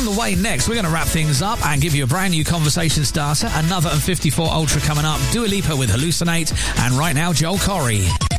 On the way next, we're going to wrap things up and give you a brand new conversation starter. Another M54 Ultra coming up. Dua Lipa with Hallucinate. And right now, Joel Corry.